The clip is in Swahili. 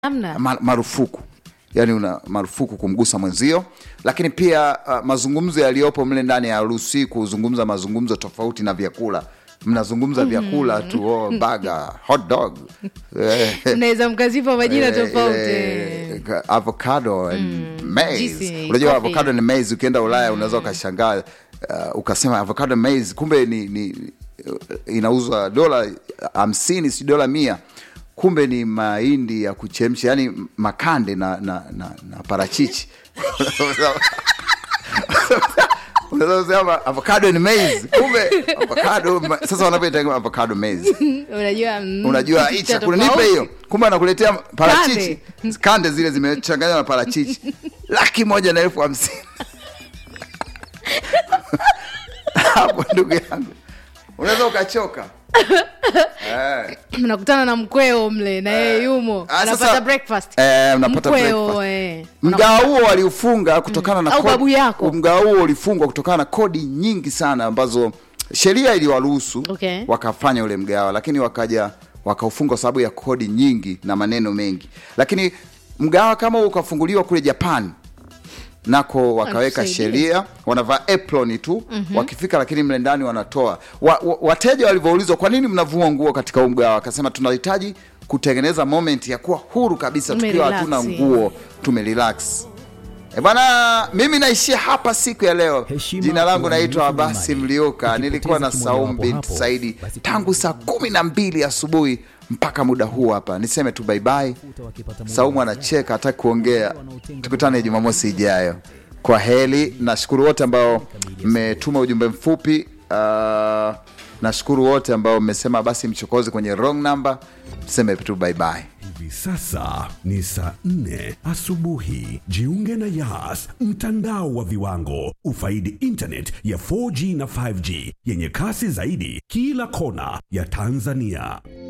Hamna. Marufuku. Yani una marufuku kumgusa mwenzio, lakini pia mazungumzo yaliyopo mle ndani ya harusi kuzungumza mazungumzo tofauti na vyakula. Mnazungumza vyakula tu, burger, hot dog. Naweza mkazipa majina tofauti. Avocado and maize. Unajua avocado and maize ukienda Ulaya unaweza ukashangaa ukasema avocado and maize kumbe ni inauzwa $50 si $100. Kumbe ni mahindi ya kuchemsha, yani makande na parachichi. Unasema avocado and maize. Kumbe avocado sasa wanapoita avocado maize. Unajua hii chakula nipe hiyo. Kumbe anakuletea parachichi. Kande zile zimechanganywa na parachichi. $150,000. Hapo ndugu yangu. Unaweza ukachoka. Mnakutana na mkweo mle na yeye yumo. Unapata breakfast. Unapata breakfast. Mgao huo waliufunga kutokana na babu yako. Mgao huo ulifungwa kutokana na kodi nyingi sana ambazo sheria iliwaruhusu wakafanya ule mgao, lakini wakaufunga sababu ya kodi nyingi na maneno mengi. Lakini mgao kama ukafunguliwa kule Japan, nako wakaweka sheria, wanavaa apron tu wakifika, lakini mle ndani wanatoa. Wateja walivyoulizwa kwa nini mnavua nguo katika mgao, akasema tunahitaji kutengeneza moment ya kuwa huru kabisa tukiwa hatuna nguo, tumerelax. Bwana, mimi naishia hapa siku ya leo. Jina langu naitwa Abasi Mlioka. Nilikuwa na Saumu binti Saidi tangu saa 12 asubuhi mpaka muda huu hapa. Niseme tu bye bye. Saumu anacheka hataki kuongea. Tukutane Jumamosi ijayo. Kwa heri. Nashukuru wote ambao mmetuma ujumbe mfupi. Nashukuru wote ambao mmesema basi mchokozi kwenye wrong number. Tuseme tu bye bye. Hivi sasa ni saa 4 asubuhi. Jiunge na Yas, mtandao wa viwango. Ufaidi internet ya 4G na 5G yenye kasi zaidi kila kona ya Tanzania.